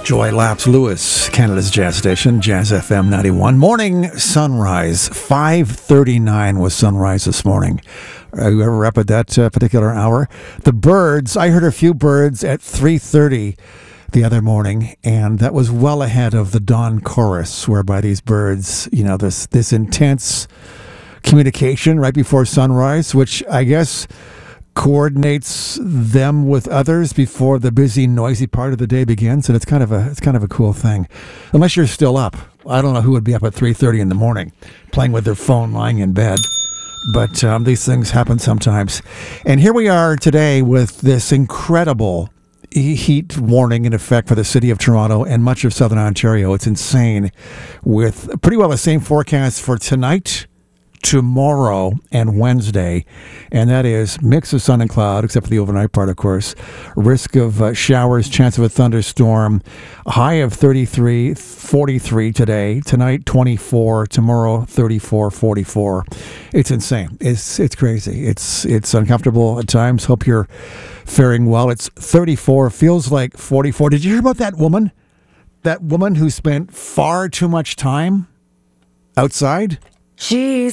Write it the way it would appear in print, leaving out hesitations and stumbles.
Joy Laps Lewis, Canada's jazz station, Jazz FM 91. Morning sunrise, 5:39 was sunrise this morning. Are you ever up at that particular hour? The birds, I heard a few birds at 3:30 the other morning, and that was well ahead of the dawn chorus, whereby these birds, you know, this intense communication right before sunrise, which I guess coordinates them with others before the busy, noisy part of the day begins, and it's kind of a cool thing. Unless you're still up, I don't know who would be up at 3:30 in the morning, playing with their phone, lying in bed. But these things happen sometimes. And here we are today with this incredible heat warning in effect for the city of Toronto and much of southern Ontario. It's insane, with pretty well the same forecast for tonight, tomorrow, and Wednesday, and that is mix of sun and cloud, except for the overnight part, of course. Risk of showers, chance of a thunderstorm. A high of 33, 43 today. Tonight, 24. Tomorrow, 34, 44. It's insane. It's crazy. It's uncomfortable at times. Hope you're faring well. It's 34. Feels like 44. Did you hear about that woman? That woman who spent far too much time outside? Jeez.